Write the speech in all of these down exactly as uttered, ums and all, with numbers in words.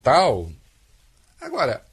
tal. Agora,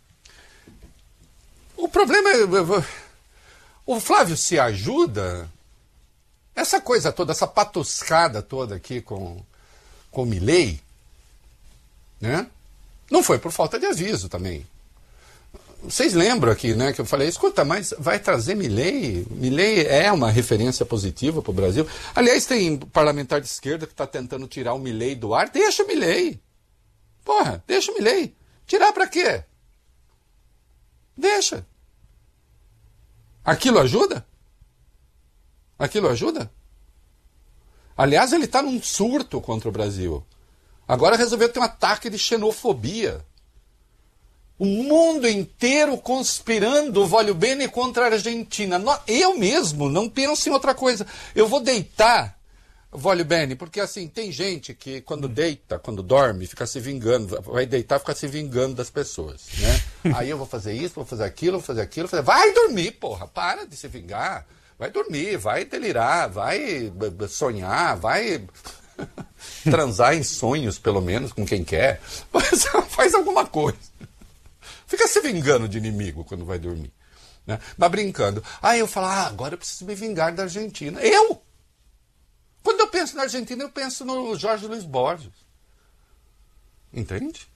o problema é... O Flávio se ajuda... Essa coisa toda, essa patuscada toda aqui com, com o Milei, né? Não foi por falta de aviso também. Vocês lembram aqui, né, que eu falei, escuta, mas vai trazer Milei? Milei é uma referência positiva para o Brasil. Aliás, tem parlamentar de esquerda que está tentando tirar o Milei do ar. Deixa o Milei. Porra, deixa o Milei. Tirar para quê? Deixa. Aquilo ajuda? Aquilo ajuda? Aliás, ele está num surto contra o Brasil. Agora resolveu ter um ataque de xenofobia. O mundo inteiro conspirando o Voglio Bene contra a Argentina. Eu mesmo não penso em outra coisa. Eu vou deitar o Voglio Bene, porque assim, tem gente que quando deita, quando dorme, fica se vingando, vai deitar e fica se vingando das pessoas, né? Aí eu vou fazer isso, vou fazer aquilo, vou fazer aquilo, vou fazer... Vai dormir, porra, para de se vingar. Vai dormir, vai delirar, vai sonhar, vai transar em sonhos, pelo menos, com quem quer. Mas faz alguma coisa. Fica se vingando de inimigo quando vai dormir, né? Mas brincando. Aí eu falo, ah, agora eu preciso me vingar da Argentina. Eu? Quando eu penso na Argentina, eu penso no Jorge Luiz Borges. Entende?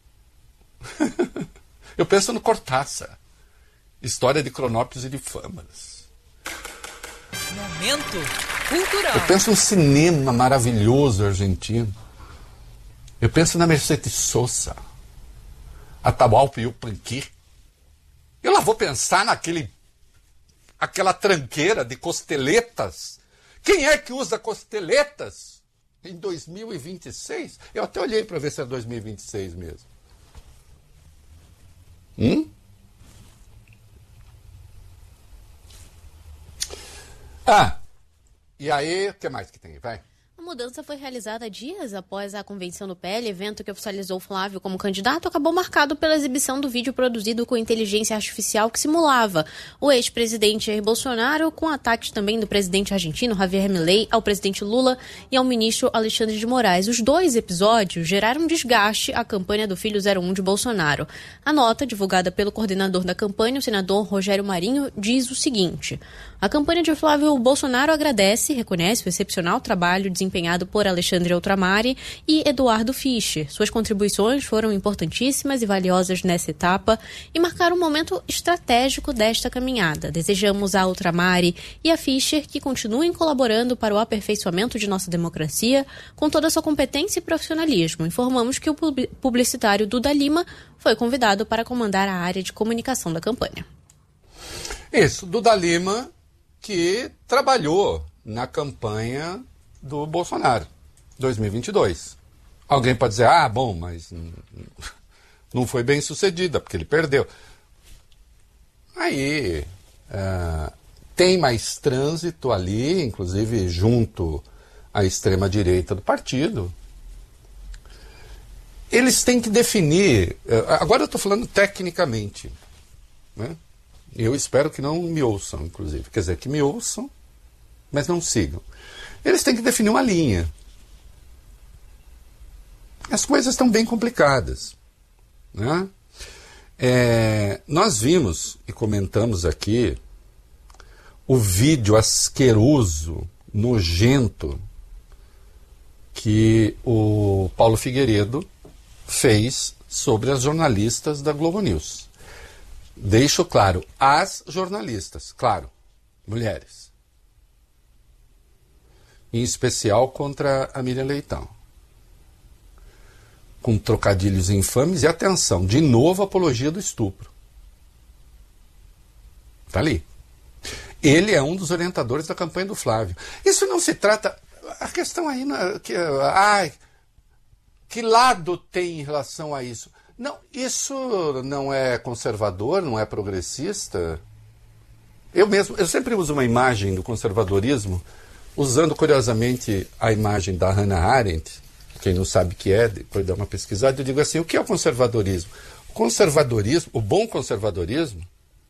Eu penso no Cortázar. História de Cronópolis e de Fâmaras. Momento cultural. Eu penso no cinema maravilhoso argentino. Eu penso na Mercedes Sosa, Atahualpa Yupanqui. Eu lá vou pensar naquele, aquela tranqueira de costeletas. Quem é que usa costeletas em dois mil e vinte e seis? Eu até olhei para ver se é dois mil e vinte e seis mesmo. Hum? Ah, e aí, o que mais que tem? Vai. A mudança foi realizada dias após a convenção do P L, evento que oficializou Flávio como candidato, acabou marcado pela exibição do vídeo produzido com inteligência artificial que simulava o ex-presidente Jair Bolsonaro, com ataques também do presidente argentino Javier Milei ao presidente Lula e ao ministro Alexandre de Moraes. Os dois episódios geraram desgaste à campanha do filho zero um de Bolsonaro. A nota, divulgada pelo coordenador da campanha, o senador Rogério Marinho, diz o seguinte: a campanha de Flávio Bolsonaro agradece e reconhece o excepcional trabalho desempenhado por Alexandre Outramari e Eduardo Fischer. Suas contribuições foram importantíssimas e valiosas nessa etapa e marcaram um momento estratégico desta caminhada. Desejamos a Outramari e a Fischer que continuem colaborando para o aperfeiçoamento de nossa democracia com toda a sua competência e profissionalismo. Informamos que o publicitário Duda Lima foi convidado para comandar a área de comunicação da campanha. Isso, Duda Lima, que trabalhou na campanha do Bolsonaro, dois mil e vinte e dois. Alguém pode dizer, ah, bom, mas não foi bem sucedida, porque ele perdeu. Aí, uh, tem mais trânsito ali, inclusive junto à extrema-direita do partido. Eles têm que definir, uh, agora eu estou falando tecnicamente, né? Eu espero que não me ouçam, inclusive. Quer dizer, que me ouçam, mas não sigam. Eles têm que definir uma linha. As coisas estão bem complicadas, né? É, nós vimos e comentamos aqui o vídeo asqueroso, nojento, que o Paulo Figueiredo fez sobre as jornalistas da Globo News. Deixo claro, as jornalistas, claro, mulheres. Em especial contra a Miriam Leitão. Com trocadilhos infames e, atenção, de novo, apologia do estupro. Está ali. Ele é um dos orientadores da campanha do Flávio. Isso não se trata... A questão aí... Não é que, ai, que lado tem em relação a isso? Não, isso não é conservador, não é progressista. Eu mesmo, eu sempre uso uma imagem do conservadorismo, usando, curiosamente, a imagem da Hannah Arendt. Quem não sabe o que é, depois dá uma pesquisada, eu digo assim, o que é o conservadorismo? O conservadorismo, o bom conservadorismo,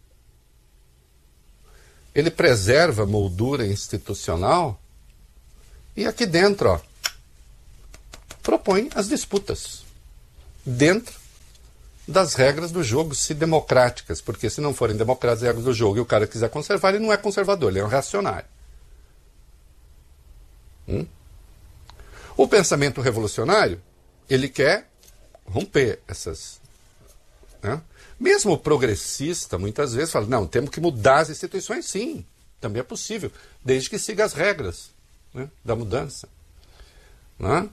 ele preserva a moldura institucional e aqui dentro, ó, propõe as disputas dentro das regras do jogo, se democráticas, porque se não forem democráticas as regras do jogo e o cara quiser conservar, ele não é conservador, ele é um reacionário. Hum? O pensamento revolucionário, ele quer romper essas... Né? Mesmo o progressista, muitas vezes, fala, não, temos que mudar as instituições, sim, também é possível, desde que siga as regras, né, da mudança. Né?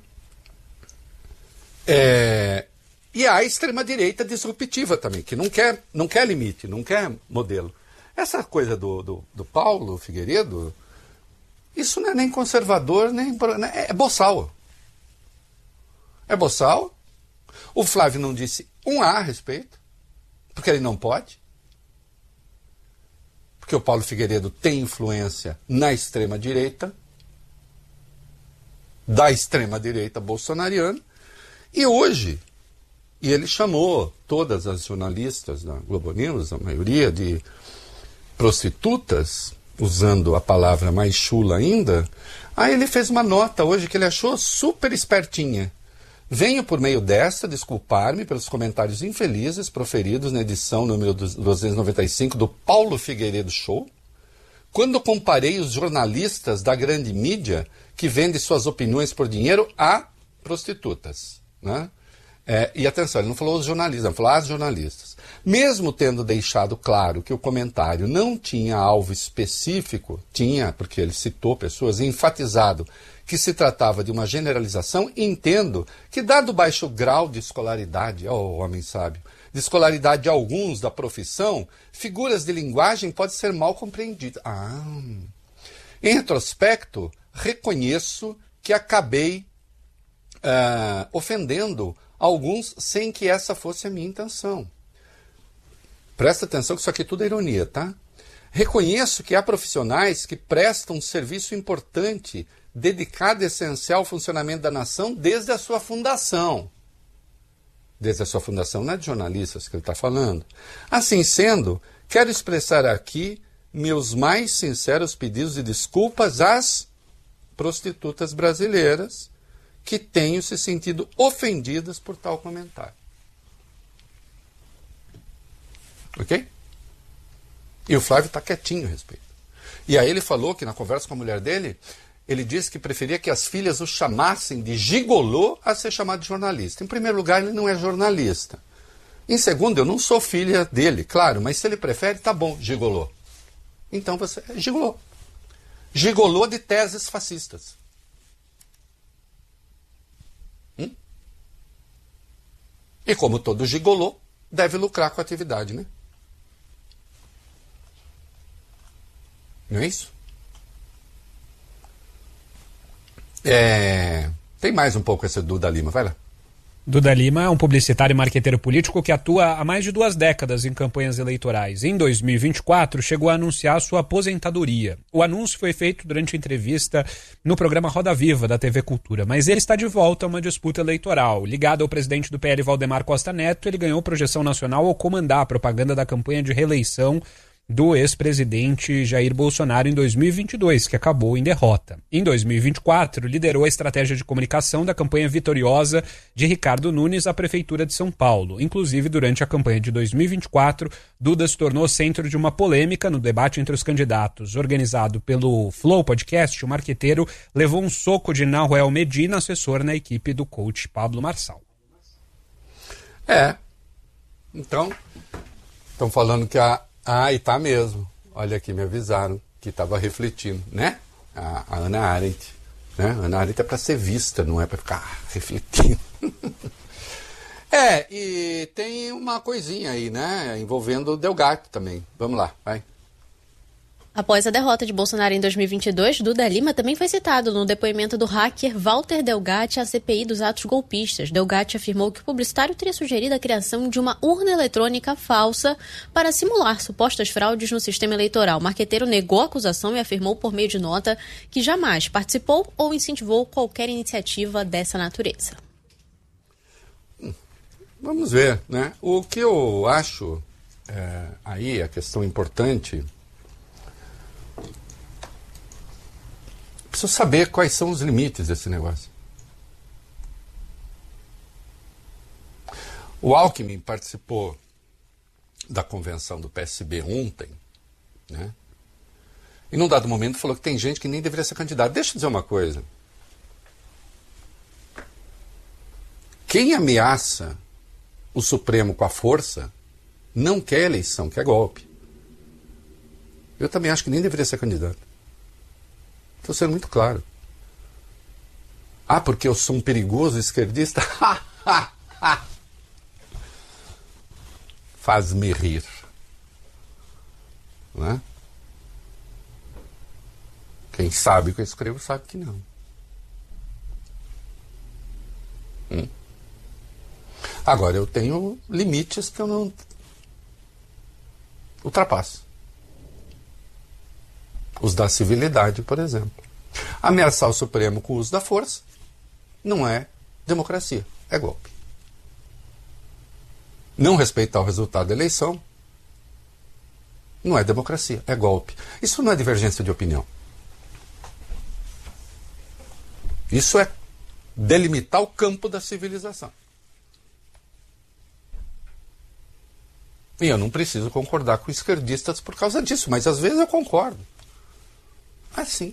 É... E há a extrema-direita disruptiva também, que não quer, não quer limite, não quer modelo. Essa coisa do, do, do Paulo Figueiredo, isso não é nem conservador, nem... É boçal. É boçal. O Flávio não disse um A a respeito, porque ele não pode. Porque o Paulo Figueiredo tem influência na extrema-direita, da extrema-direita bolsonariana, e hoje... E ele chamou todas as jornalistas da Globo News, a maioria, de prostitutas, usando a palavra mais chula ainda. Aí ele fez uma nota hoje que ele achou super espertinha. Venho por meio desta desculpar-me pelos comentários infelizes proferidos na edição número duzentos e noventa e cinco do Paulo Figueiredo Show, quando comparei os jornalistas da grande mídia que vendem suas opiniões por dinheiro a prostitutas, né? É, e atenção, ele não falou os jornalistas, ele falou as jornalistas. Mesmo tendo deixado claro que o comentário não tinha alvo específico, tinha, porque ele citou pessoas, e enfatizado que se tratava de uma generalização, entendo que, dado o baixo grau de escolaridade, ó, oh, homem sábio, de escolaridade de alguns da profissão, figuras de linguagem podem ser mal compreendidas. Ah, em retrospecto, reconheço que acabei uh, ofendendo alguns sem que essa fosse a minha intenção. Presta atenção que isso aqui tudo é ironia, tá? Reconheço que há profissionais que prestam um serviço importante, dedicado e essencial ao funcionamento da nação desde a sua fundação. Desde a sua fundação, não é de jornalistas que ele está falando. Assim sendo, quero expressar aqui meus mais sinceros pedidos de desculpas às prostitutas brasileiras que tenham se sentido ofendidas por tal comentário. Ok? E o Flávio está quietinho a respeito. E aí ele falou que na conversa com a mulher dele, ele disse que preferia que as filhas o chamassem de gigolô a ser chamado de jornalista. Em primeiro lugar, ele não é jornalista. Em segundo, eu não sou filha dele, claro, mas se ele prefere, tá bom, gigolô. Então você é gigolô. Gigolô de teses fascistas. E como todo gigolô, deve lucrar com a atividade, né? Não é isso? É... Tem mais um pouco esse Duda Lima, vai lá. Duda Lima é um publicitário e marqueteiro político que atua há mais de duas décadas em campanhas eleitorais. Em dois mil e vinte e quatro, chegou a anunciar sua aposentadoria. O anúncio foi feito durante a entrevista no programa Roda Viva, da T V Cultura. Mas ele está de volta a uma disputa eleitoral. Ligado ao presidente do P L, Valdemar Costa Neto, ele ganhou projeção nacional ao comandar a propaganda da campanha de reeleição do ex-presidente Jair Bolsonaro em dois mil e vinte e dois, que acabou em derrota. Em dois mil e vinte e quatro, liderou a estratégia de comunicação da campanha vitoriosa de Ricardo Nunes à Prefeitura de São Paulo. Inclusive, durante a campanha de dois mil e vinte e quatro, Duda se tornou centro de uma polêmica no debate entre os candidatos. Organizado pelo Flow Podcast, o marqueteiro levou um soco de Nahuel Medina, assessor na equipe do coach Pablo Marçal. É. Então, estão falando que a Ah, e tá mesmo. Olha aqui, me avisaram que estava refletindo, né? A, a Ana Arendt. Né? A Ana Arendt é para ser vista, não é para ficar refletindo. É, e tem uma coisinha aí, né? Envolvendo o Delgatti também. Vamos lá, vai. Após a derrota de Bolsonaro em dois mil e vinte e dois, Duda Lima também foi citado no depoimento do hacker Walter Delgatti à C P I dos atos golpistas. Delgatti afirmou que o publicitário teria sugerido a criação de uma urna eletrônica falsa para simular supostas fraudes no sistema eleitoral. O marqueteiro negou a acusação e afirmou por meio de nota que jamais participou ou incentivou qualquer iniciativa dessa natureza. Vamos ver, né? O que eu acho é, aí, a questão importante... Preciso saber quais são os limites desse negócio. O Alckmin participou da convenção do P S B ontem, né? E num dado momento falou que tem gente que nem deveria ser candidato. Deixa eu dizer uma coisa. Quem ameaça o Supremo com a força não quer eleição, quer golpe. Eu também acho que nem deveria ser candidato. Estou sendo muito claro. Ah, porque eu sou um perigoso esquerdista? Faz-me rir. Não é? Quem sabe o que eu escrevo sabe que não. Hum? Agora, eu tenho limites que eu não ultrapasso. Os da civilidade, por exemplo. Ameaçar o Supremo com o uso da força não é democracia, é golpe. Não respeitar o resultado da eleição não é democracia, é golpe. Isso não é divergência de opinião. Isso é delimitar o campo da civilização. E eu não preciso concordar com esquerdistas por causa disso, mas às vezes eu concordo. Assim.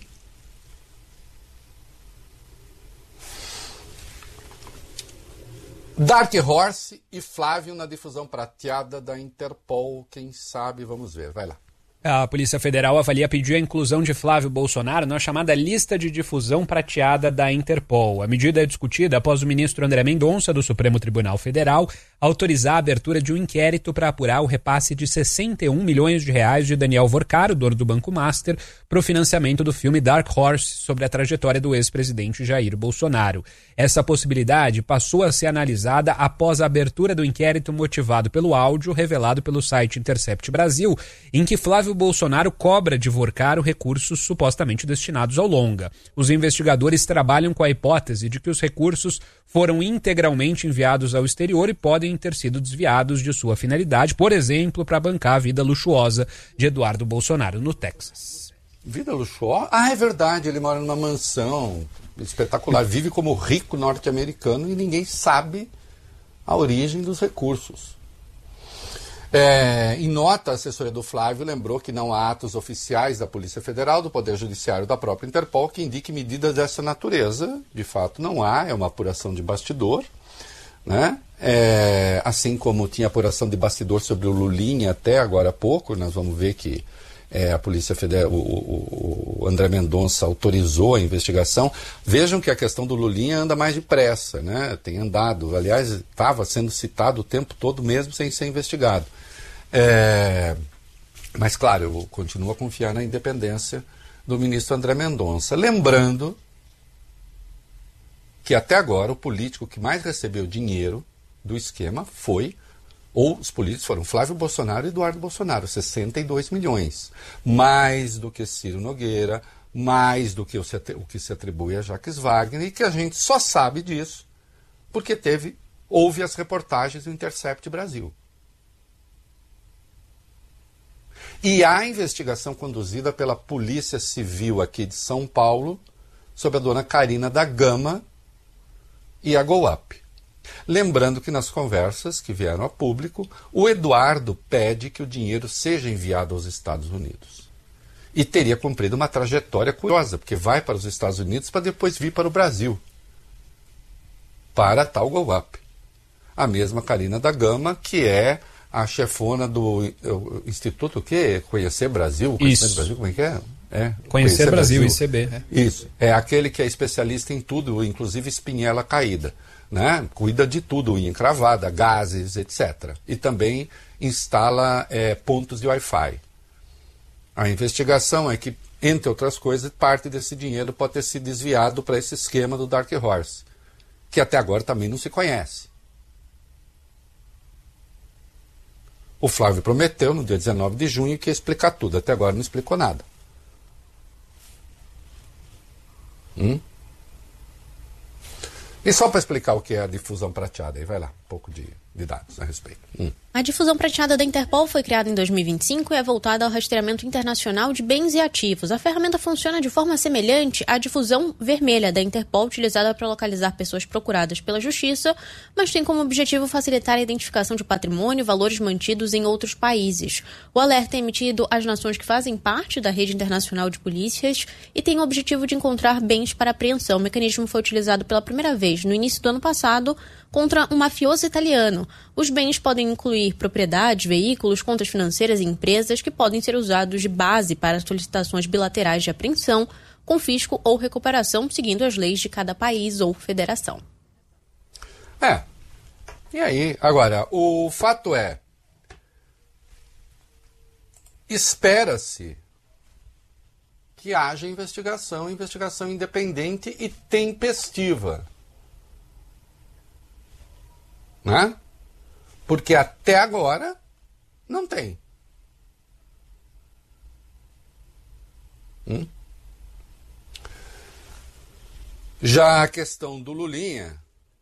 Dark Horse e Flávio na difusão prateada da Interpol. Quem sabe, vamos ver. Vai lá. A Polícia Federal avalia pedir a inclusão de Flávio Bolsonaro na chamada lista de difusão prateada da Interpol. A medida é discutida após o ministro André Mendonça, do Supremo Tribunal Federal, autorizar a abertura de um inquérito para apurar o repasse de sessenta e um milhões de reais de Daniel Vorcaro, dono do Banco Master, para o financiamento do filme Dark Horse sobre a trajetória do ex-presidente Jair Bolsonaro. Essa possibilidade passou a ser analisada após a abertura do inquérito motivado pelo áudio revelado pelo site Intercept Brasil, em que Flávio Bolsonaro cobra de Vorcaro recursos supostamente destinados ao longa. Os investigadores trabalham com a hipótese de que os recursos foram integralmente enviados ao exterior e podem ter sido desviados de sua finalidade, por exemplo, para bancar a vida luxuosa de Eduardo Bolsonaro no Texas. Vida luxuosa? Ah, é verdade, ele mora numa mansão espetacular, vive como rico norte-americano e ninguém sabe a origem dos recursos. É, em nota, a assessoria do Flávio lembrou que não há atos oficiais da Polícia Federal, do Poder Judiciário da própria Interpol que indiquem medidas dessa natureza. De fato, não há, é uma apuração de bastidor, né? É, assim como tinha apuração de bastidor sobre o Lulinha até agora há pouco, nós vamos ver que é, a Polícia Federal, o, o, o André Mendonça autorizou a investigação. Vejam que a questão do Lulinha anda mais depressa, né? Tem andado, aliás, estava sendo citado o tempo todo mesmo sem ser investigado. É, mas, claro, eu continuo a confiar na independência do ministro André Mendonça. Lembrando que até agora o político que mais recebeu dinheiro do esquema foi, ou os políticos foram Flávio Bolsonaro e Eduardo Bolsonaro, sessenta e dois milhões. Mais do que Ciro Nogueira, mais do que o, o que se atribui a Jacques Wagner, e que a gente só sabe disso porque teve, houve as reportagens do Intercept Brasil. E há investigação conduzida pela Polícia Civil aqui de São Paulo sobre a dona Carina da Gama e a GoUp. Lembrando que nas conversas que vieram a público, o Eduardo pede que o dinheiro seja enviado aos Estados Unidos. E teria cumprido uma trajetória curiosa, porque vai para os Estados Unidos para depois vir para o Brasil. Para a tal GoUp. A mesma Carina da Gama, que é a chefona do Instituto o quê? Conhecer Brasil? Conhecer Brasil, como é que é? é Conhecer, Conhecer Brasil, Brasil, I C B. É. Isso. É aquele que é especialista em tudo, inclusive espinhela caída. Né? Cuida de tudo, unha encravada, gases, etcétera. E também instala é, pontos de Wi-Fi. A investigação é que, entre outras coisas, parte desse dinheiro pode ter sido desviado para esse esquema do Dark Horse, que até agora também não se conhece. O Flávio prometeu, no dia dezenove de junho, que ia explicar tudo. Até agora não explicou nada. Hum? E só para explicar o que é a difusão prateada, aí vai lá, um pouco de, de dados a respeito. Hum. A difusão prateada da Interpol foi criada em dois mil e vinte e cinco e é voltada ao rastreamento internacional de bens e ativos. A ferramenta funciona de forma semelhante à difusão vermelha da Interpol, utilizada para localizar pessoas procuradas pela Justiça, mas tem como objetivo facilitar a identificação de patrimônio e valores mantidos em outros países. O alerta é emitido às nações que fazem parte da rede internacional de polícias e tem o objetivo de encontrar bens para apreensão. O mecanismo foi utilizado pela primeira vez no início do ano passado contra um mafioso italiano. Os bens podem incluir propriedades, veículos, contas financeiras e empresas que podem ser usados de base para solicitações bilaterais de apreensão, confisco ou recuperação, seguindo as leis de cada país ou federação. É. E aí, agora, o fato é, espera-se que haja investigação, investigação independente e tempestiva. Né? Porque até agora não tem. Hum? Já a questão do Lulinha,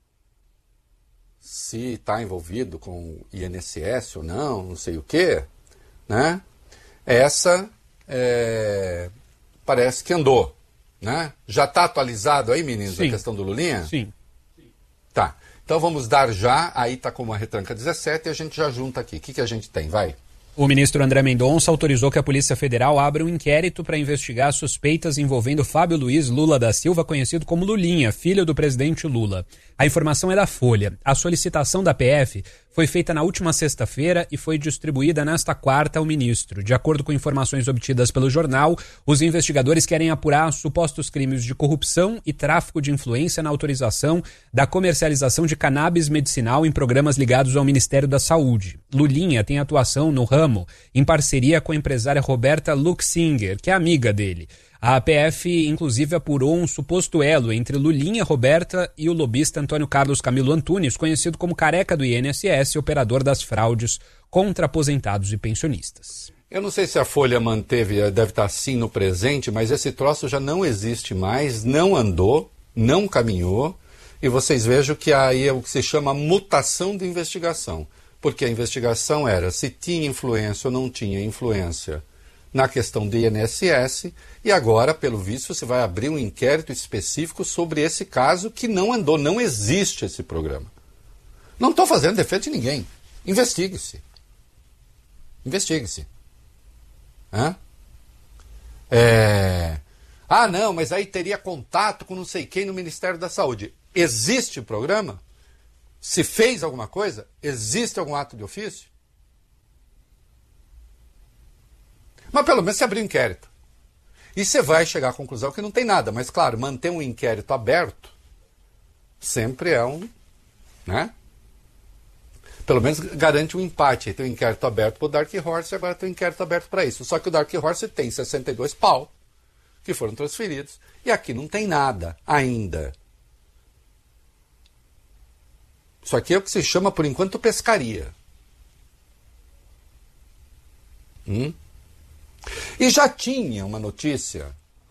se está envolvido com o I N S S ou não, não sei o quê, né? Essa é, parece que andou. Né? Já está atualizado aí, meninos, a questão do Lulinha? Sim. Tá. Então vamos dar já, aí está como a retranca dezessete e a gente já junta aqui. O que, que a gente tem? Vai. O ministro André Mendonça autorizou que a Polícia Federal abra um inquérito para investigar suspeitas envolvendo Fábio Luiz Lula da Silva, conhecido como Lulinha, filho do presidente Lula. A informação é da Folha. A solicitação da P F foi feita na última sexta-feira e foi distribuída nesta quarta ao ministro. De acordo com informações obtidas pelo jornal, os investigadores querem apurar supostos crimes de corrupção e tráfico de influência na autorização da comercialização de cannabis medicinal em programas ligados ao Ministério da Saúde. Lulinha tem atuação no ramo em parceria com a empresária Roberta Luxinger, que é amiga dele. A P F, inclusive, apurou um suposto elo entre Lulinha, Roberta e o lobista Antônio Carlos Camilo Antunes, conhecido como Careca do I N S S, operador das fraudes contra aposentados e pensionistas. Eu não sei se a Folha manteve, deve estar assim no presente, mas esse troço já não existe mais, não andou, não caminhou, e vocês vejam que aí é o que se chama mutação de investigação, porque a investigação era se tinha influência ou não tinha influência na questão do I N S S, e agora, pelo visto, você vai abrir um inquérito específico sobre esse caso que não andou, não existe esse programa. Não estou fazendo defeito de ninguém. Investigue-se. Investigue-se. Hã? É... Ah, não, mas aí teria contato com não sei quem no Ministério da Saúde. Existe o programa? Se fez alguma coisa? Existe algum ato de ofício? Mas pelo menos você abrir um inquérito. E você vai chegar à conclusão que não tem nada. Mas, claro, manter um inquérito aberto sempre é um... né? Pelo menos garante um empate. Tem um inquérito aberto para o Dark Horse e agora tem um inquérito aberto para isso. Só que o Dark Horse tem sessenta e dois pau que foram transferidos. E aqui não tem nada ainda. Isso aqui é o que se chama, por enquanto, pescaria. Hum? E já tinha uma notícia,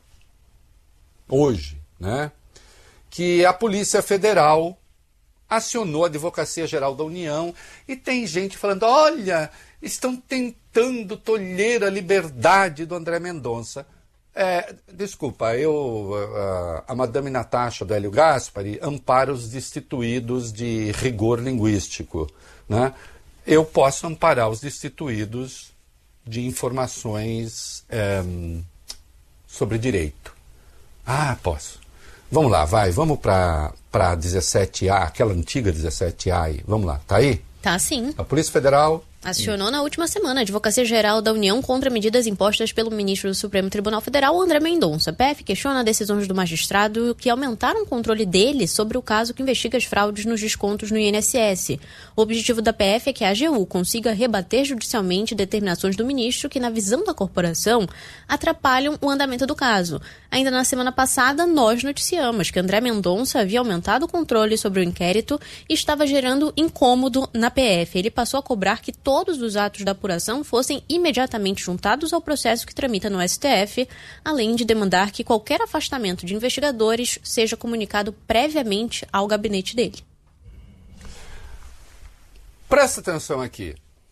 hoje, né, que a Polícia Federal acionou a Advocacia Geral da União e tem gente falando, olha, estão tentando tolher a liberdade do André Mendonça. É, desculpa, eu, a, a Madame Natasha do Hélio Gaspari ampara os destituídos de rigor linguístico, né? Eu posso amparar os destituídos de informações é, sobre direito. Ah, posso. Vamos lá, vai, vamos para a dezessete A, aquela antiga dezessete A aí. Vamos lá, tá aí? Tá sim. A Polícia Federal acionou na última semana a Advocacia Geral da União contra medidas impostas pelo ministro do Supremo Tribunal Federal, André Mendonça. A P F questiona decisões do magistrado que aumentaram o controle dele sobre o caso que investiga as fraudes nos descontos no I N S S. O objetivo da P F é que a A G U consiga rebater judicialmente determinações do ministro que, na visão da corporação, atrapalham o andamento do caso. Ainda na semana passada, nós noticiamos que André Mendonça havia aumentado o controle sobre o inquérito e estava gerando incômodo na P F. Ele passou a cobrar que todos os atos da apuração fossem imediatamente juntados ao processo que tramita no S T F, além de demandar que qualquer afastamento de investigadores seja comunicado previamente ao gabinete dele. Presta atenção aqui.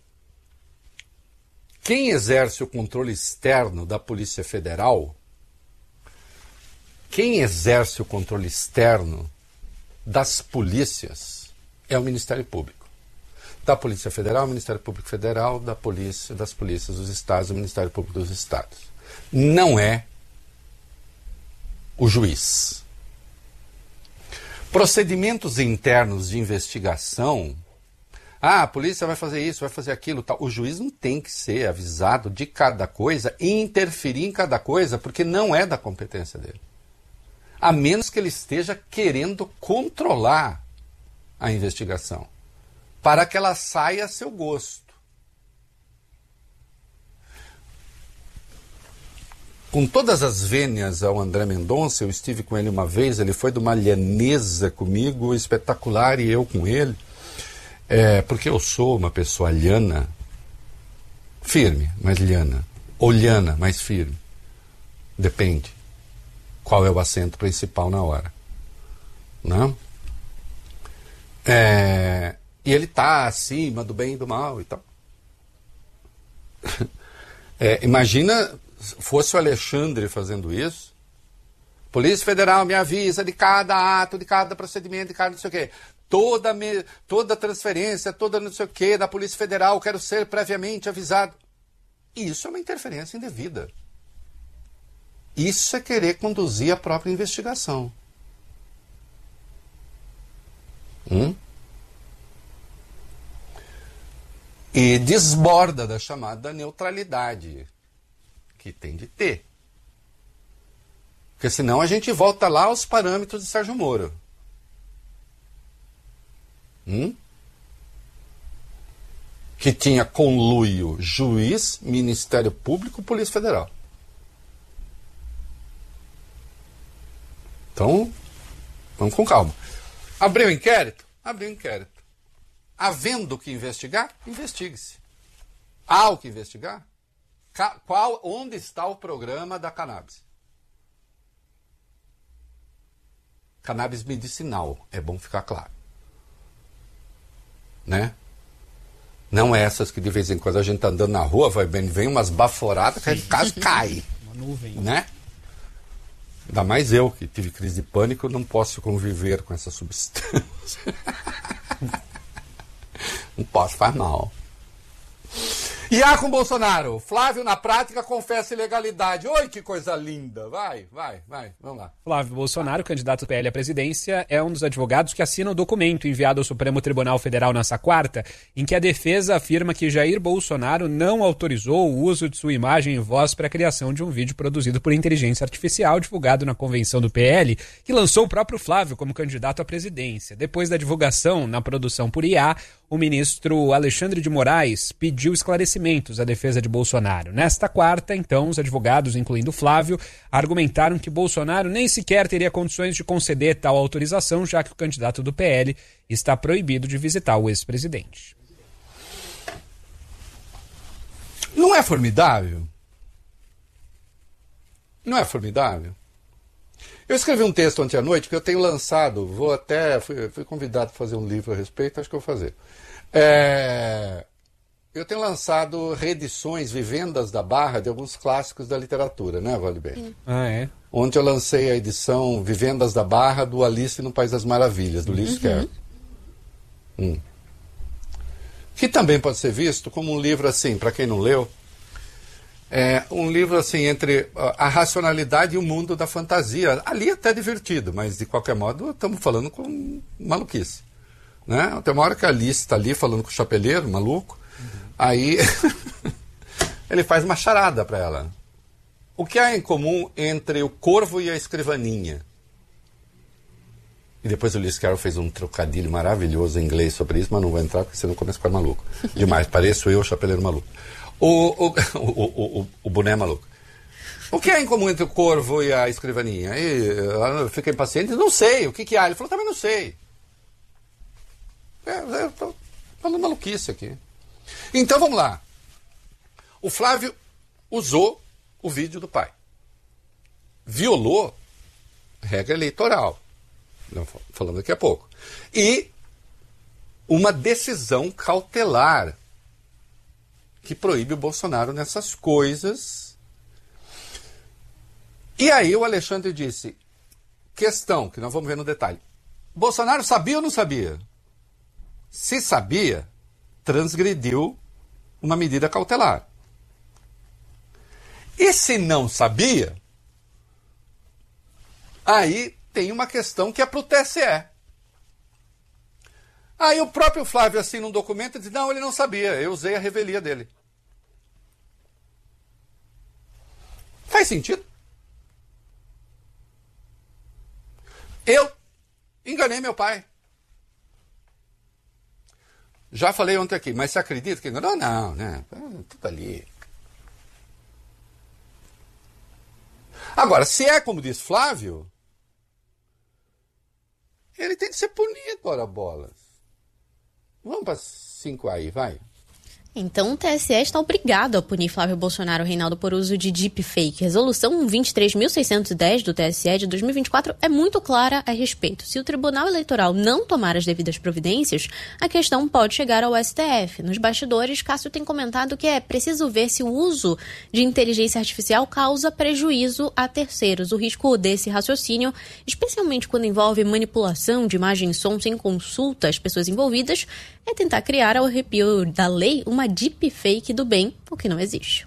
Quem exerce o controle externo da Polícia Federal, quem exerce o controle externo das polícias é o Ministério Público. Da Polícia Federal, o Ministério Público Federal, da polícia, das polícias dos estados, o Ministério Público dos estados. Não é o juiz. Procedimentos internos de investigação, ah, a polícia vai fazer isso, vai fazer aquilo, tal. O juiz não tem que ser avisado de cada coisa e interferir em cada coisa, porque não é da competência dele. A menos que ele esteja querendo controlar a investigação, para que ela saia a seu gosto. Com todas as vênias ao André Mendonça, eu estive com ele uma vez, ele foi de uma lhaneza comigo, espetacular, e eu com ele, é, porque eu sou uma pessoa lhana, firme, mas lhana, ou lhana, mais firme, depende qual é o acento principal na hora, não? É, e ele está acima do bem e do mal e tal. É, imagina fosse o Alexandre fazendo isso. Polícia Federal me avisa de cada ato, de cada procedimento, de cada não sei o quê. Toda, me, toda transferência, toda não sei o quê da Polícia Federal, quero ser previamente avisado. Isso é uma interferência indevida. Isso é querer conduzir a própria investigação. Hum? E desborda da chamada neutralidade que tem de ter. Porque senão a gente volta lá aos parâmetros de Sérgio Moro. Hum? Que tinha conluio juiz, Ministério Público, Polícia Federal. Então, vamos com calma. Abriu o inquérito? Abriu o inquérito. Havendo que investigar, investigue-se. Há o que investigar? Qual, onde está o programa da cannabis? Cannabis medicinal, é bom ficar claro. Né? Não é essas que de vez em quando a gente está andando na rua, vai bem, vem umas baforadas que quase cai. Uma nuvem. Né? Ainda mais eu, que tive crise de pânico, não posso conviver com essa substância. Não posso, faz mal. E há com Bolsonaro. Flávio, na prática, confessa ilegalidade. Oi, que coisa linda. Vai, vai, vai. Vamos lá. Flávio Bolsonaro, candidato do P L à presidência, é um dos advogados que assina o documento enviado ao Supremo Tribunal Federal nesta quarta, em que a defesa afirma que Jair Bolsonaro não autorizou o uso de sua imagem e voz para a criação de um vídeo produzido por inteligência artificial divulgado na convenção do P L, que lançou o próprio Flávio como candidato à presidência. Depois da divulgação na produção por I A, o ministro Alexandre de Moraes pediu esclarecimentos à defesa de Bolsonaro. Nesta quarta, então, os advogados, incluindo Flávio, argumentaram que Bolsonaro nem sequer teria condições de conceder tal autorização, já que o candidato do P L está proibido de visitar o ex-presidente. Não é formidável? Não é formidável? Eu escrevi um texto ontem à noite que eu tenho lançado, vou até, fui, fui convidado a fazer um livro a respeito, acho que eu vou fazer. É, eu tenho lançado reedições, vivendas da Barra de alguns clássicos da literatura, né, Vale Bem? Ah, é? Onde eu lancei a edição Vivendas da Barra do Alice no País das Maravilhas, do Lewis Carroll. Hum. Que também pode ser visto como um livro assim, para quem não leu, é um livro assim entre a racionalidade e o mundo da fantasia. Ali é até divertido, mas de qualquer modo estamos falando com maluquice. Né? Tem uma hora que a Alice está ali falando com o chapeleiro, maluco, uhum. Aí ele faz uma charada para ela. O que há em comum entre o corvo e a escrivaninha? E depois o Lewis Carroll fez um trocadilho maravilhoso em inglês sobre isso, mas não vou entrar porque senão começa a ficar maluco. Demais, pareço eu, o chapeleiro maluco. O, o, o, o, o boné maluco. O que há em comum entre o corvo e a escrivaninha? E eu fiquei impaciente, não sei, o que, que há? Ele falou, também não sei. É, eu estou falando maluquice aqui. Então vamos lá. O Flávio usou o vídeo do pai. Violou regra eleitoral. Não, falando daqui a pouco. E uma decisão cautelar que proíbe o Bolsonaro nessas coisas. E aí o Alexandre disse, questão, que nós vamos ver no detalhe, Bolsonaro sabia ou não sabia? Se sabia, transgrediu uma medida cautelar. E se não sabia, aí tem uma questão que é para o T S E. Aí o próprio Flávio assina um documento e diz, não, ele não sabia, eu usei a revelia dele. Faz sentido? Eu enganei meu pai. Já falei ontem aqui, mas você acredita que enganou? Não, né? Tudo ali. Agora, se é como diz Flávio, ele tem que ser punido, ora bolas. Vamos para cinco aí, vai. Então o T S E está obrigado a punir Flávio Bolsonaro e Reinaldo por uso de deepfake. Resolução vinte e três mil seiscentos e dez do T S E de dois mil e vinte e quatro é muito clara a respeito. Se o Tribunal Eleitoral não tomar as devidas providências, a questão pode chegar ao S T F. Nos bastidores, Cássio tem comentado que é preciso ver se o uso de inteligência artificial causa prejuízo a terceiros. O risco desse raciocínio, especialmente quando envolve manipulação de imagem e som sem consulta às pessoas envolvidas, é tentar criar ao arrepio da lei uma deepfake do bem, o que não existe.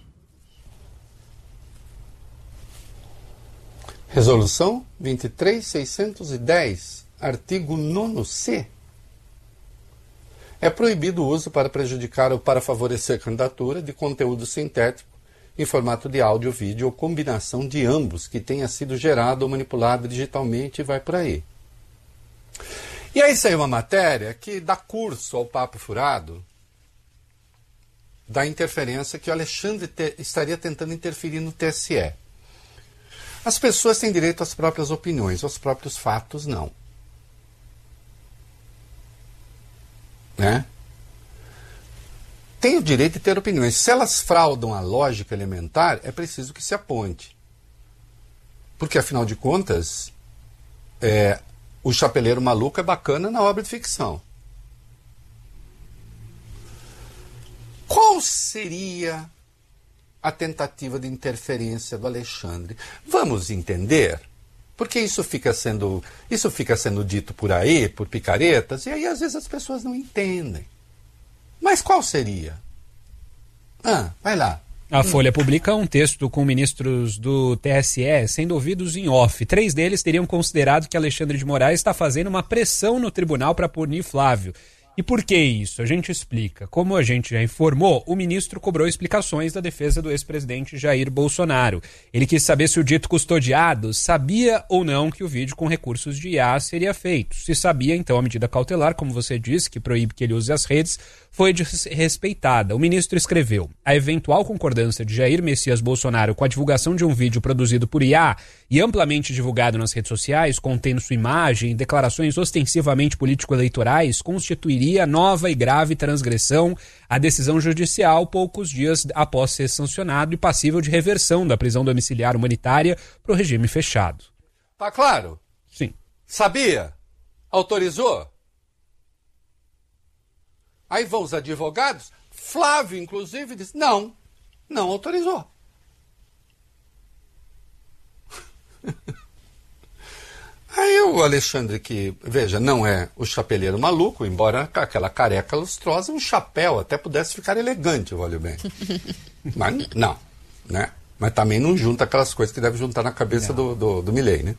Resolução vinte e três mil seiscentos e dez, artigo nono C. É proibido o uso para prejudicar ou para favorecer candidatura de conteúdo sintético em formato de áudio, vídeo ou combinação de ambos que tenha sido gerado ou manipulado digitalmente e vai por aí. E aí saiu uma matéria que dá curso ao papo furado da interferência que o Alexandre te, estaria tentando interferir no T S E. As pessoas têm direito às próprias opiniões, aos próprios fatos não. Né? Tem o direito de ter opiniões. Se elas fraudam a lógica elementar, é preciso que se aponte. Porque, afinal de contas, é, o Chapeleiro Maluco é bacana na obra de ficção. Qual seria a tentativa de interferência do Alexandre? Vamos entender, porque isso fica sendo, isso fica sendo dito por aí, por picaretas, e aí às vezes as pessoas não entendem. Mas qual seria? Ah, vai lá. A Folha publica um texto com ministros do T S E sendo ouvidos em off. Três deles teriam considerado que Alexandre de Moraes está fazendo uma pressão no tribunal para punir Flávio. E por que isso? A gente explica. Como a gente já informou, o ministro cobrou explicações da defesa do ex-presidente Jair Bolsonaro. Ele quis saber se o dito custodiado sabia ou não que o vídeo com recursos de I A seria feito. Se sabia, então a medida cautelar, como você disse, que proíbe que ele use as redes, foi desrespeitada. O ministro escreveu: a eventual concordância de Jair Messias Bolsonaro com a divulgação de um vídeo produzido por I A e amplamente divulgado nas redes sociais, contendo sua imagem e declarações ostensivamente político-eleitorais, constituiria nova e grave transgressão à decisão judicial poucos dias após ser sancionado e passível de reversão da prisão domiciliar humanitária para o regime fechado. Tá claro? Sim. Sabia? Autorizou? Aí vão os advogados, Flávio, inclusive, diz, não, não autorizou. Aí o Alexandre, que, veja, não é o chapeleiro maluco, embora com aquela careca lustrosa, um chapéu até pudesse ficar elegante, olha bem. Mas não, né? Mas também não junta aquelas coisas que deve juntar na cabeça do, do, do Milei, né?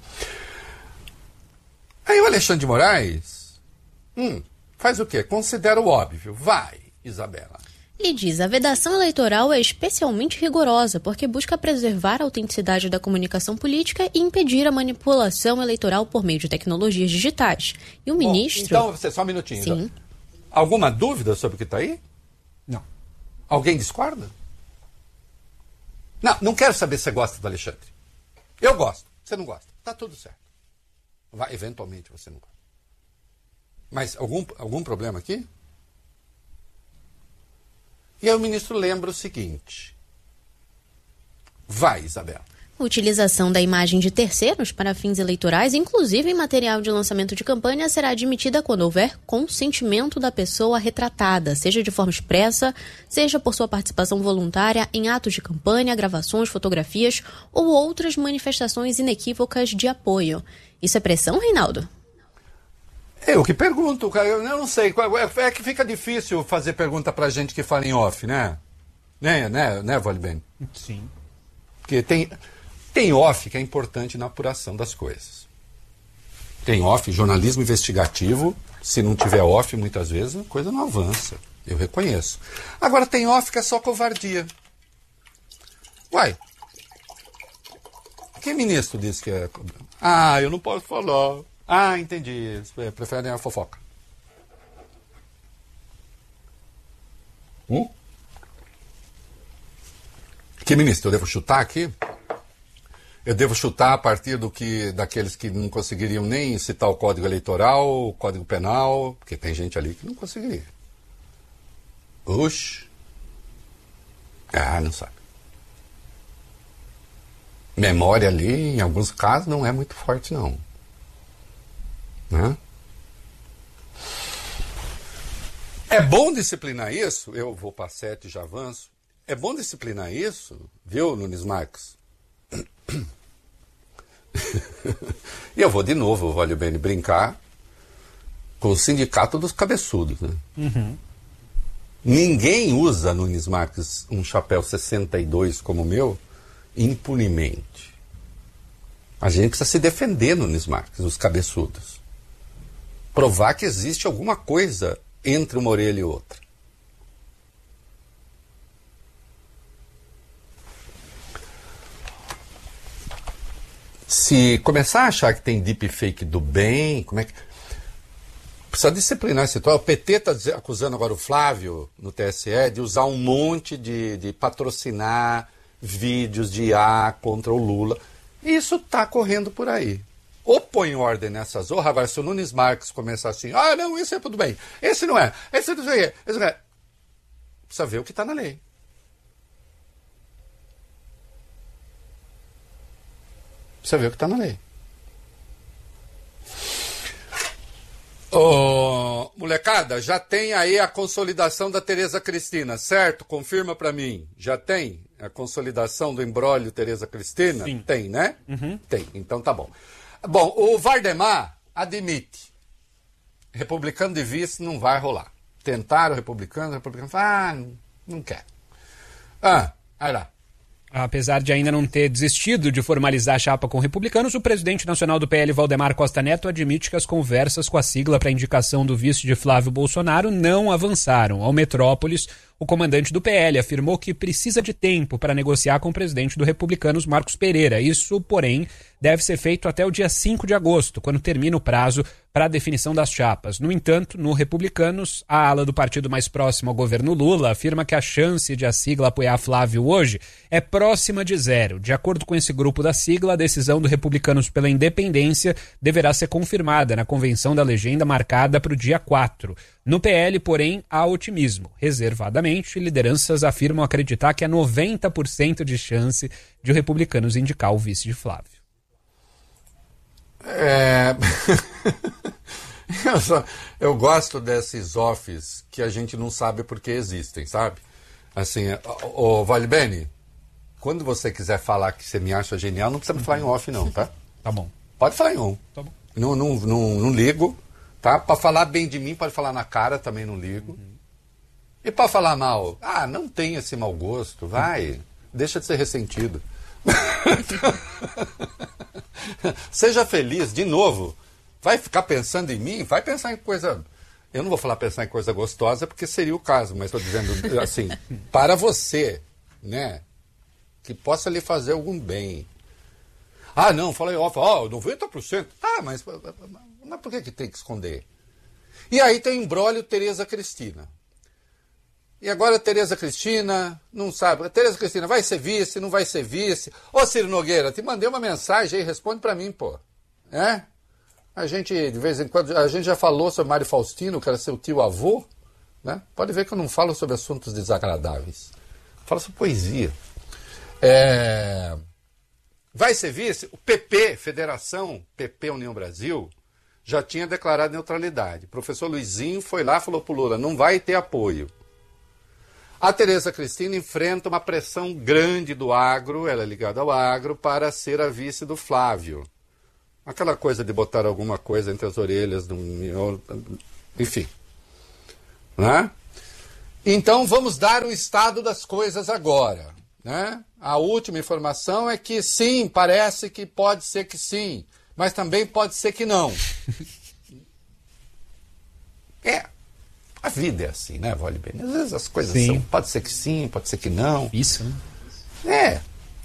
Aí o Alexandre de Moraes, hum, faz o quê? Considera o óbvio. Vai, Isabela. E diz, a vedação eleitoral é especialmente rigorosa porque busca preservar a autenticidade da comunicação política e impedir a manipulação eleitoral por meio de tecnologias digitais. E o Bom, ministro... então, você, só um minutinho. Sim. Alguma dúvida sobre o que está aí? Não. Alguém discorda? Não, não quero saber se você gosta do Alexandre. Eu gosto. Você não gosta. Tá tudo certo. Vai, eventualmente você não gosta. Mas algum, algum problema aqui? E aí o ministro lembra o seguinte. Vai, Isabela. Utilização da imagem de terceiros para fins eleitorais, inclusive em material de lançamento de campanha, será admitida quando houver consentimento da pessoa retratada, seja de forma expressa, seja por sua participação voluntária em atos de campanha, gravações, fotografias ou outras manifestações inequívocas de apoio. Isso é pressão, Reinaldo? Eu que pergunto, cara, eu não sei. É que fica difícil fazer pergunta pra gente que fala em off, né? Né, né, né, Valibene? Sim. Porque tem... Tem off que é importante na apuração das coisas. Tem off, jornalismo investigativo, se não tiver off, muitas vezes, a coisa não avança. Eu reconheço. Agora tem off que é só covardia. Uai, que ministro disse que é... Ah, eu não posso falar. Ah, entendi. Preferem a fofoca. Hum? Que ministro? Eu devo chutar aqui? Eu devo chutar a partir do que, daqueles que não conseguiriam nem citar o Código Eleitoral, o Código Penal, porque tem gente ali que não conseguiria. Oxe. Ah, não sabe. Memória ali, em alguns casos, não é muito forte, não. Né? É bom disciplinar isso, eu vou para sete e já avanço. É bom disciplinar isso, viu, Nunes Marques? E eu vou de novo, vale bem brincar com o sindicato dos cabeçudos, né? Uhum. Ninguém usa, Nunes Marques, um chapéu sessenta e dois como o meu impunemente. A gente precisa se defender, Nunes Marques, os cabeçudos. Provar que existe alguma coisa entre uma orelha e outra. Se começar a achar que tem deepfake do bem, como é que... Precisa disciplinar esse troço. O P T está acusando agora o Flávio, no T S E, de usar um monte de, de patrocinar vídeos de I A contra o Lula. Isso está correndo por aí. Ou põe ordem nessas zorras. Agora, se o Nunes Marques começar assim, ah, não, isso é tudo bem, esse não é, esse não é, esse não é. Precisa ver o que está na lei. Precisa ver o que está na lei. Ô, molecada, já tem aí a consolidação da Tereza Cristina, certo? Confirma para mim. Já tem a consolidação do imbróglio Tereza Cristina? Sim. Tem, né? Uhum. Tem, então tá bom. Bom, o Vardemar admite. Republicano de vice não vai rolar. Tentaram o republicano, o republicano fala, ah, não, não quer. Ah, vai lá. Apesar de ainda não ter desistido de formalizar a chapa com republicanos, o presidente nacional do P L, Valdemar Costa Neto, admite que as conversas com a sigla para a indicação do vice de Flávio Bolsonaro não avançaram. Ao Metrópolis, o comandante do P L afirmou que precisa de tempo para negociar com o presidente do Republicanos, Marcos Pereira. Isso, porém, deve ser feito até o dia cinco de agosto, quando termina o prazo para a definição das chapas. No entanto, no Republicanos, a ala do partido mais próximo ao governo Lula afirma que a chance de a sigla apoiar Flávio hoje é próxima de zero. De acordo com esse grupo da sigla, a decisão do Republicanos pela independência deverá ser confirmada na convenção da legenda marcada para o dia quatro. No P L, porém, há otimismo. Reservadamente, lideranças afirmam acreditar que há noventa por cento de chance de o Republicanos indicar o vice de Flávio. É... eu, só, eu gosto desses offs que a gente não sabe porque existem, sabe? Assim, ô, ô Valibene, quando você quiser falar que você me acha genial, não precisa me falar em off não, tá? Tá bom. Pode falar em on. Tá bom. Não, não, não, não ligo, tá? Para falar bem de mim, pode falar na cara, também não ligo. Uhum. E para falar mal, ah, não tem esse mau gosto, vai, uhum. Deixa de ser ressentido. Seja feliz, de novo. Vai ficar pensando em mim? Vai pensar em coisa... Eu não vou falar pensar em coisa gostosa, porque seria o caso, mas estou dizendo assim, para você, né? Que possa lhe fazer algum bem. Ah, não, falei off, ó, oh, noventa por cento. Tá, mas, mas por que, que tem que esconder? E aí tem o imbróglio Tereza Cristina. E agora a Tereza Cristina, não sabe. A Tereza Cristina vai ser vice, não vai ser vice. Ô Ciro Nogueira, te mandei uma mensagem aí, responde pra mim, pô. É? A gente, de vez em quando, a gente já falou sobre Mário Faustino, que era seu tio-avô, né? Pode ver que eu não falo sobre assuntos desagradáveis. Falo sobre poesia. É... vai ser vice? O P P, Federação P P União Brasil, já tinha declarado neutralidade. O professor Luizinho foi lá e falou para o Lula, não vai ter apoio. A Tereza Cristina enfrenta uma pressão grande do agro, ela é ligada ao agro, para ser a vice do Flávio. Aquela coisa de botar alguma coisa entre as orelhas, do... enfim. Né? Então vamos dar o estado das coisas agora. Né? A última informação é que sim, parece que pode ser que sim, mas também pode ser que não. É, a vida é assim, né, Vale bem? Às vezes as coisas sim. são, pode ser que sim, pode ser que não. Isso, né? É.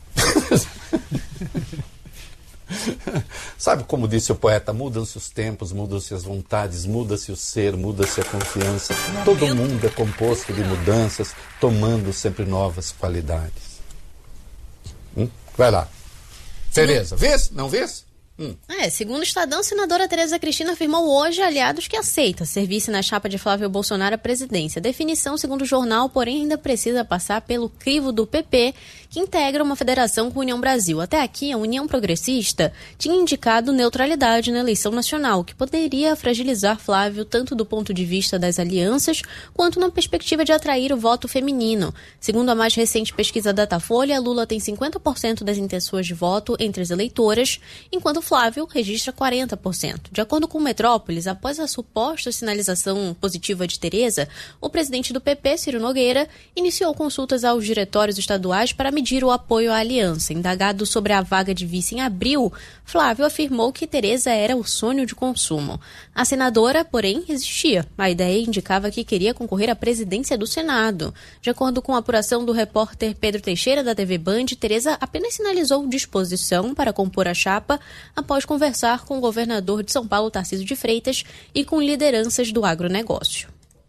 Sabe como disse o poeta, mudam-se os tempos, mudam-se as vontades, muda-se o ser, muda-se a confiança. Todo mundo é composto de mudanças, tomando sempre novas qualidades. Hum? Vai lá. Tereza, vês? Não vês? Hum. É, segundo o Estadão, a senadora Tereza Cristina afirmou hoje a aliados que aceita ser-vice na chapa de Flávio Bolsonaro à presidência. Definição, segundo o jornal, porém ainda precisa passar pelo crivo do P P, que integra uma federação com a União Brasil. Até aqui, a União Progressista tinha indicado neutralidade na eleição nacional, que poderia fragilizar Flávio tanto do ponto de vista das alianças, quanto na perspectiva de atrair o voto feminino. Segundo a mais recente pesquisa Datafolha, Lula tem cinquenta por cento das intenções de voto entre as eleitoras, enquanto Flávio registra quarenta por cento. De acordo com o Metrópolis, após a suposta sinalização positiva de Tereza, o presidente do P P, Ciro Nogueira, iniciou consultas aos diretórios estaduais para medir o apoio à aliança. Indagado sobre a vaga de vice em abril, Flávio afirmou que Tereza era o sonho de consumo. A senadora, porém, resistia. A ideia indicava que queria concorrer à presidência do Senado. De acordo com a apuração do repórter Pedro Teixeira, da T V Band, Tereza apenas sinalizou disposição para compor a chapa após conversar com o governador de São Paulo, Tarcísio de Freitas, e com lideranças do agronegócio.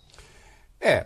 É,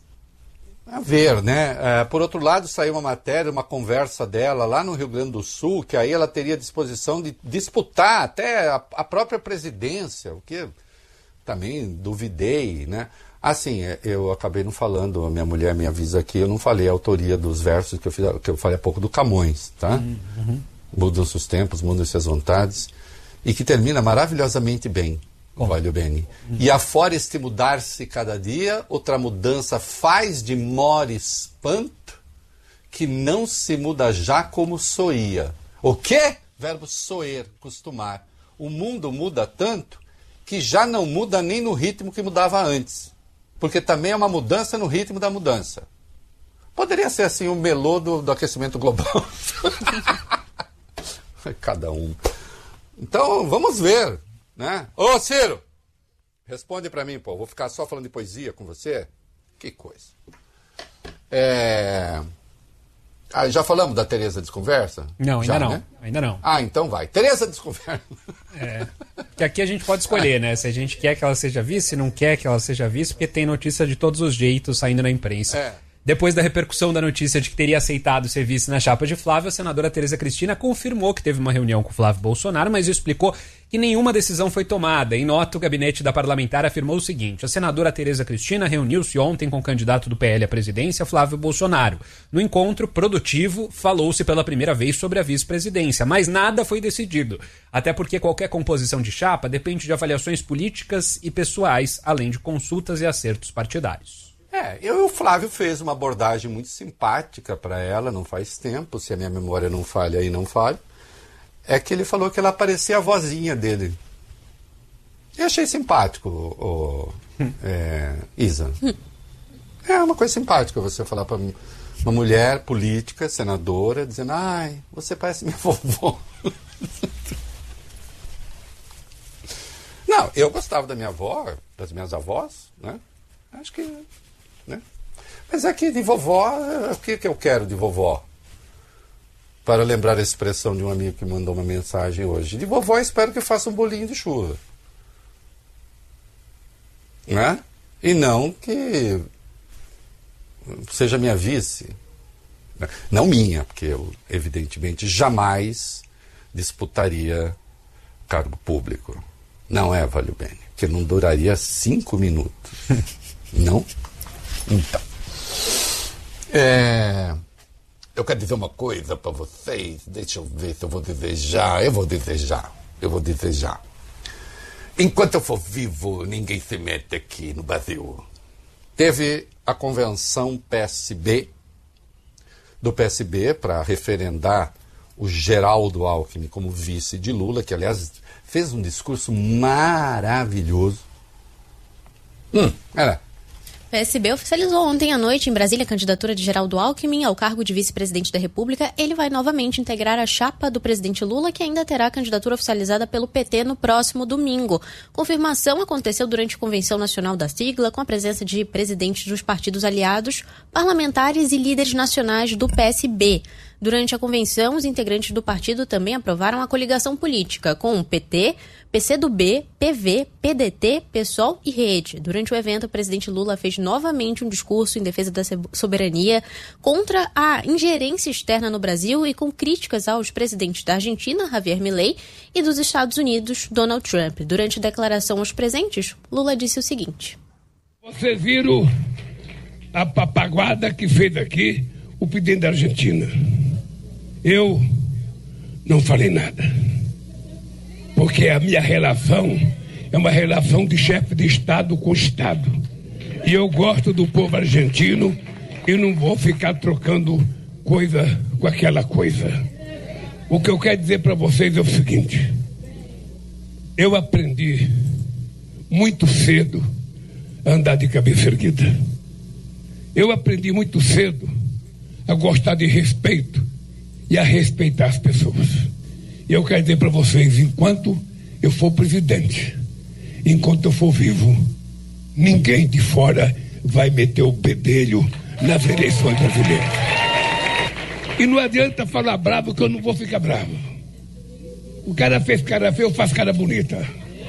a ver, né? É, por outro lado, saiu uma matéria, uma conversa dela lá no Rio Grande do Sul, que aí ela teria disposição de disputar até a, a própria presidência, o que também duvidei, né? Assim, eu acabei não falando, a minha mulher me avisa aqui, eu não falei a autoria dos versos que eu, fiz, que eu falei há pouco do Camões, tá? Uhum. Mudam-se os tempos, mudam-se as vontades, e que termina maravilhosamente bem. Valeu, Beni. Uhum. E afora este mudar-se cada dia, outra mudança faz de mora espanto, que não se muda já como soía. O quê? Verbo soer, costumar. O mundo muda tanto que já não muda nem no ritmo que mudava antes. Porque também é uma mudança no ritmo da mudança. Poderia ser assim o melô do, do aquecimento global. Cada um. Então, vamos ver. Né? Ô, Ciro, responde pra mim, pô. Vou ficar só falando de poesia com você? Que coisa. É... Ah, já falamos da Tereza Desconversa? Não, ainda já, não. Né? Ainda não. Ah, então vai. Tereza Desconversa. É. Que aqui a gente pode escolher, né? Se a gente quer que ela seja vice, se não quer que ela seja vice, porque tem notícia de todos os jeitos saindo na imprensa. É. Depois da repercussão da notícia de que teria aceitado ser vice na chapa de Flávio, a senadora Tereza Cristina confirmou que teve uma reunião com Flávio Bolsonaro, mas explicou que nenhuma decisão foi tomada. Em nota, o gabinete da parlamentar afirmou o seguinte: a senadora Tereza Cristina reuniu-se ontem com o candidato do P L à presidência, Flávio Bolsonaro. No encontro produtivo, falou-se pela primeira vez sobre a vice-presidência, mas nada foi decidido, até porque qualquer composição de chapa depende de avaliações políticas e pessoais, além de consultas e acertos partidários. É, eu, o Flávio fez uma abordagem muito simpática para ela, não faz tempo, se a minha memória não falha aí, não falha. É que ele falou que ela parecia a vozinha dele. Eu achei simpático, o, hum. é, Isa. Hum. É uma coisa simpática você falar para uma mulher política, senadora, dizendo: ai, você parece minha vovó. Não, eu gostava da minha avó, das minhas avós, né? Acho que... Né? Mas aqui de vovó, o que, que eu quero de vovó? Para lembrar a expressão de um amigo que mandou uma mensagem hoje. De vovó, espero que faça um bolinho de chuva. Né? E não que seja minha vice. Não minha, porque eu, evidentemente, jamais disputaria cargo público. Não é, Valeu Bem, que não duraria cinco minutos. Não? Então. É... eu quero dizer uma coisa para vocês. Deixa eu ver se eu vou desejar. Eu vou desejar. Eu vou desejar. Enquanto eu for vivo, ninguém se mete aqui no Brasil. Teve a convenção P S B, do P S B, para referendar o Geraldo Alckmin como vice de Lula, que, aliás, fez um discurso maravilhoso. Hum, era... O P S B oficializou ontem à noite em Brasília a candidatura de Geraldo Alckmin ao cargo de vice-presidente da República. Ele vai novamente integrar a chapa do presidente Lula, que ainda terá a candidatura oficializada pelo P T no próximo domingo. Confirmação aconteceu durante a convenção nacional da sigla, com a presença de presidentes dos partidos aliados, parlamentares e líderes nacionais do P S B. Durante a convenção, os integrantes do partido também aprovaram a coligação política com o P T, P C do B, P V, P D T, PSOL e Rede. Durante o evento, o presidente Lula fez novamente um discurso em defesa da soberania, contra a ingerência externa no Brasil e com críticas aos presidentes da Argentina, Javier Milei, e dos Estados Unidos, Donald Trump. Durante a declaração aos presentes, Lula disse o seguinte: Vocês viram a papaguada que fez aqui o presidente da Argentina. Eu não falei nada, porque a minha relação é uma relação de chefe de Estado com Estado. E eu gosto do povo argentino e não vou ficar trocando coisa com aquela coisa. O que eu quero dizer para vocês é o seguinte: eu aprendi muito cedo a andar de cabeça erguida. Eu aprendi muito cedo a gostar de respeito e a respeitar as pessoas. E eu quero dizer para vocês, enquanto eu for presidente, enquanto eu for vivo, ninguém de fora vai meter o bedelho nas eleições brasileiras. E não adianta falar bravo, que eu não vou ficar bravo. O cara fez cara feia, eu faço cara bonita.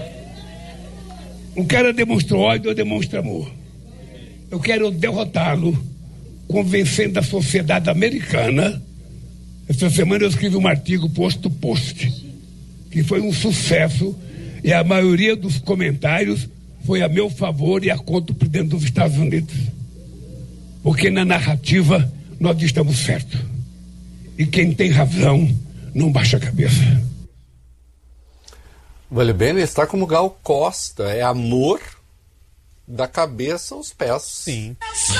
O cara demonstrou ódio, eu demonstro amor. Eu quero derrotá-lo, convencendo a sociedade americana. Essa semana eu escrevi um artigo posto post, que foi um sucesso, e a maioria dos comentários foi a meu favor e a contra o presidente dos Estados Unidos. Porque na narrativa nós estamos certos. E quem tem razão não baixa a cabeça. Vale bem, ele está como Gal Costa, é amor da cabeça aos pés. Sim.